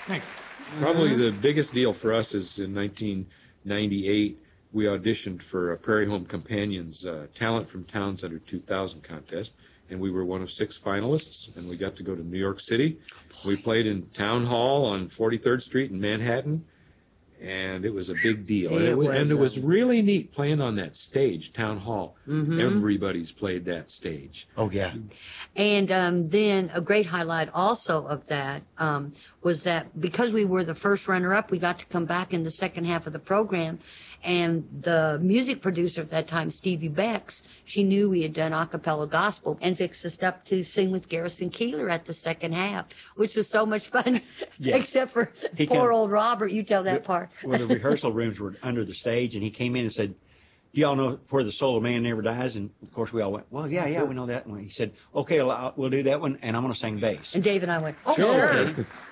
Thanks. Probably the biggest deal for us is in 1998, we auditioned for a Prairie Home Companions Talent from Towns Under 2000 contest, and we were one of 6 finalists, and we got to go to New York City. We played in Town Hall on 43rd Street in Manhattan, and it was a big deal. And it was really neat playing on that stage, Town Hall. Everybody's played that stage. Oh, yeah. And then a great highlight also of that was that because we were the first runner-up, we got to come back in the second half of the program, and the music producer at that time, Stevie Becks, she knew we had done a cappella gospel and fixed us up to sing with Garrison Keillor at the second half, which was so much fun, except for poor old Robert. You tell that part. Well, the rehearsal rooms were under the stage, and he came in and said, "Do y'all know For the Soul of Man Never Dies?" And, of course, we all went, "Well, yeah, we know that one." He said, "Okay, we'll do that one, and I'm going to sing bass." And Dave and I went, "Oh, sure."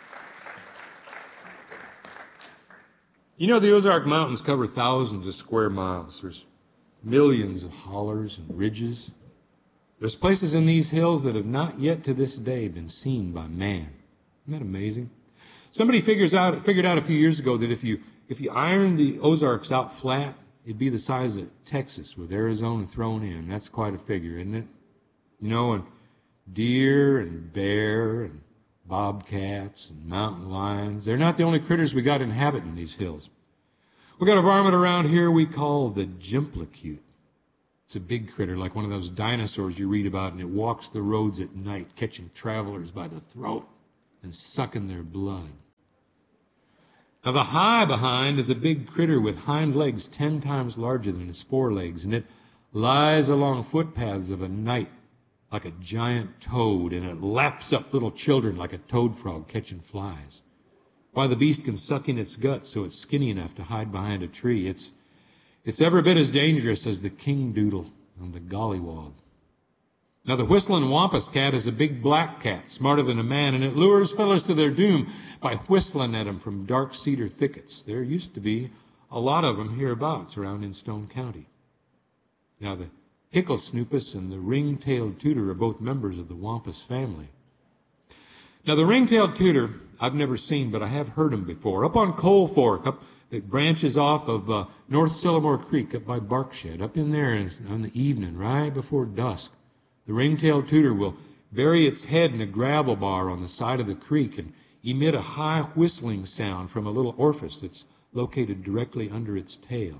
You know, the Ozark Mountains cover thousands of square miles. There's millions of hollers and ridges. There's places in these hills that have not yet to this day been seen by man. Isn't that amazing? Somebody figured out a few years ago that if you iron the Ozarks out flat, it'd be the size of Texas with Arizona thrown in. That's quite a figure, isn't it? You know, and deer and bear and bobcats and mountain lions, they're not the only critters we got inhabiting these hills. We got a varmint around here we call the Jimplicute. It's a big critter, like one of those dinosaurs you read about, and it walks the roads at night, catching travelers by the throat and sucking their blood. Now, the high behind is a big critter with hind legs 10 times larger than its forelegs, and it lies along footpaths of a night like a giant toad, and it laps up little children like a toad frog catching flies. Why, the beast can suck in its guts so it's skinny enough to hide behind a tree. It's every bit as dangerous as the king doodle and the gollywog. Now, the whistling wampus cat is a big black cat, smarter than a man, and it lures fellows to their doom by whistling at them from dark cedar thickets. There used to be a lot of them hereabouts around in Stone County. Now, the Hicklesnoopus and the ring-tailed tooter are both members of the wampus family. Now, the ring-tailed tooter I've never seen, but I have heard him before. Up on Coal Fork, up that branches off of North Sillamore Creek, up by Barkshed, up in there on the evening, right before dusk, the ring-tailed tooter will bury its head in a gravel bar on the side of the creek and emit a high whistling sound from a little orifice that's located directly under its tail.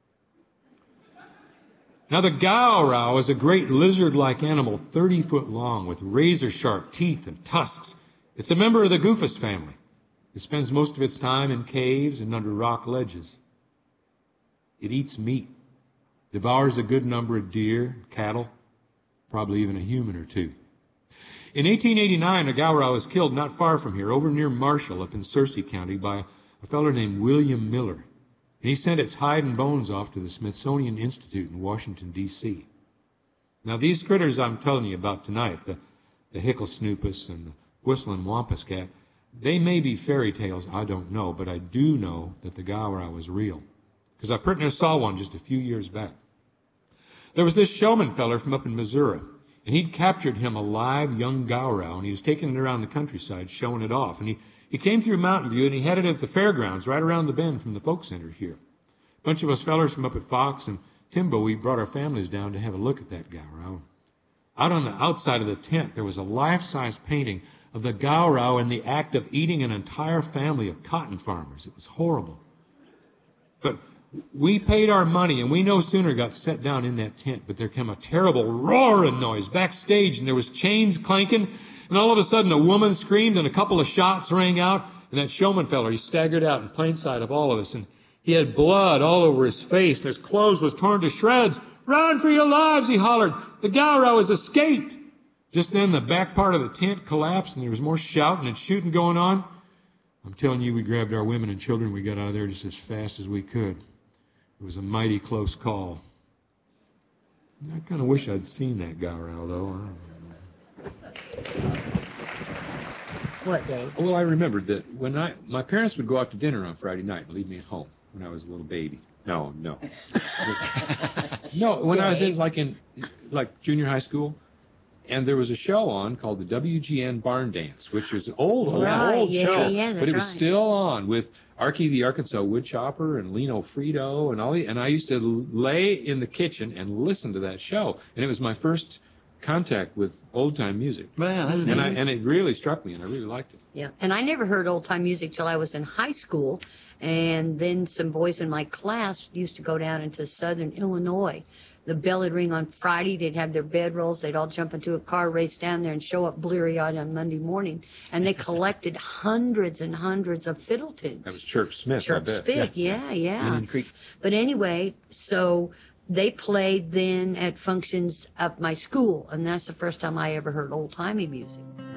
Now, the Gowrow is a great lizard-like animal 30 foot long with razor-sharp teeth and tusks. It's a member of the Goofus family. It spends most of its time in caves and under rock ledges. It eats meat, devours a good number of deer, cattle, probably even a human or two. In 1889, a Gowrow was killed not far from here, over near Marshall, up in Searcy County, by a fellow named William Miller. And he sent its hide and bones off to the Smithsonian Institute in Washington, D.C. Now, these critters I'm telling you about tonight, the Hicklesnoopus and the whistling wampus cat, they may be fairy tales, I don't know, but I do know that the Gowrow is real, because I pretty near saw one just a few years back. There was this showman feller from up in Missouri, and he'd captured him a live young Gowrow, and he was taking it around the countryside, showing it off. And he came through Mountain View, and he had it at the fairgrounds right around the bend from the folk center here. A bunch of us fellers from up at Fox and Timbo, we brought our families down to have a look at that Gowrow. Out on the outside of the tent, there was a life-size painting of the Gowrow in the act of eating an entire family of cotton farmers. It was horrible. But we paid our money, and we no sooner got set down in that tent, but there came a terrible roaring noise backstage, and there was chains clanking, and all of a sudden a woman screamed, and a couple of shots rang out, and that showman feller, he staggered out in plain sight of all of us, and he had blood all over his face, and his clothes was torn to shreds. "Run for your lives," he hollered. "The Gowrow has escaped." Just then, the back part of the tent collapsed, and there was more shouting and shooting going on. I'm telling you, we grabbed our women and children. We got out of there just as fast as we could. It was a mighty close call. I kind of wish I'd seen that Gowrow, though. What, Dave? Well, I remembered that when my parents would go out to dinner on Friday night and leave me at home when I was a little baby. No. No, when I was in junior high school. And there was a show on called the WGN Barn Dance, which was an old show, Yeah, but it was right. still on with Archie the Arkansas Woodchopper and Lino Frito and and I used to lay in the kitchen and listen to that show, and it was my first contact with old time music. Well, that's And it really struck me, and I really liked it. Yeah, and I never heard old time music till I was in high school, and then some boys in my class used to go down into southern Illinois. The bell would ring on Friday. They'd have their bedrolls. They'd all jump into a car, race down there, and show up bleary-eyed on Monday morning. And they collected hundreds and hundreds of fiddle tunes. That was Chirp Smith, I Chirp bet. Smith, yeah. Indian Creek. But anyway, so they played then at functions of my school, and that's the first time I ever heard old-timey music.